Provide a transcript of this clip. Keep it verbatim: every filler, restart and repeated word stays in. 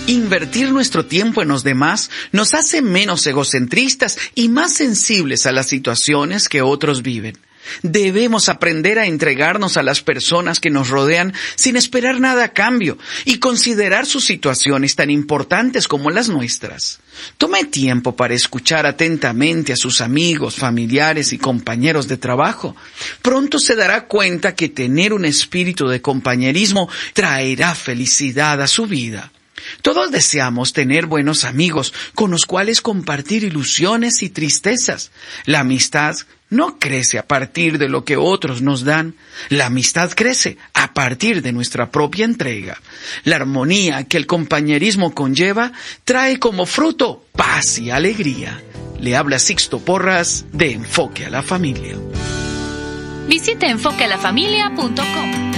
Invertir nuestro tiempo en los demás nos hace menos egocentristas y más sensibles a las situaciones que otros viven. Debemos aprender a entregarnos a las personas que nos rodean sin esperar nada a cambio y considerar sus situaciones tan importantes como las nuestras. Tome tiempo para escuchar atentamente a sus amigos, familiares y compañeros de trabajo. Pronto se dará cuenta que tener un espíritu de compañerismo traerá felicidad a su vida. Todos deseamos tener buenos amigos con los cuales compartir ilusiones y tristezas. La amistad no crece a partir de lo que otros nos dan. La amistad crece a partir de nuestra propia entrega. La armonía que el compañerismo conlleva trae como fruto paz y alegría. Le habla Sixto Porras de Enfoque a la Familia. Visite enfoque a la familia punto com.